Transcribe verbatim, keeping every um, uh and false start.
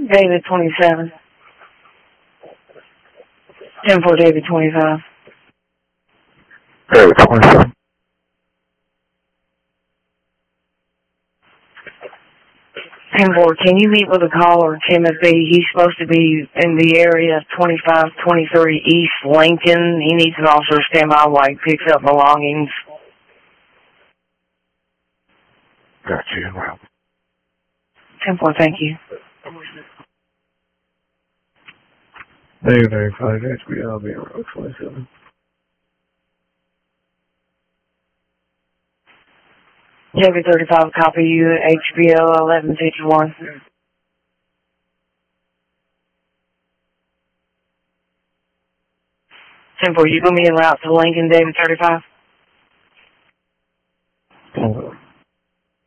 David twenty-seven. ten four David twenty-five. David twenty-seven. ten four, can you meet with a caller, Timothy? He's supposed to be in the area twenty-five twenty-three East Lincoln. He needs an officer standby while he picks up belongings. Got you. Well. ten four, thank you. David eighty-five, H B L, B Road twenty-seven. David thirty-five, copy you at H B L eleven fifty-one. ten four, you gonna be en route to Lincoln, David thirty-five? Oh,